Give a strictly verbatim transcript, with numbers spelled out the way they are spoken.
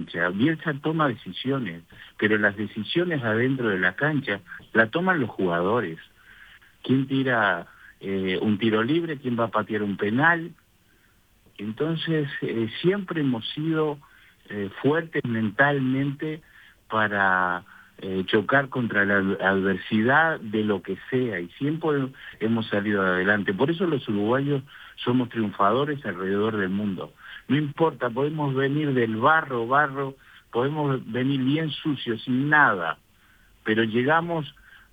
cancha. Bielsa toma decisiones, pero las decisiones adentro de la cancha la toman los jugadores. ¿Quién tira eh, un tiro libre? ¿Quién va a patear un penal? Entonces, eh, siempre hemos sido eh, fuertes mentalmente para eh, chocar contra la adversidad de lo que sea, y siempre hemos salido adelante. Por eso los uruguayos somos triunfadores alrededor del mundo. No importa, podemos venir del barro, barro, podemos venir bien sucios, sin nada, pero llegamos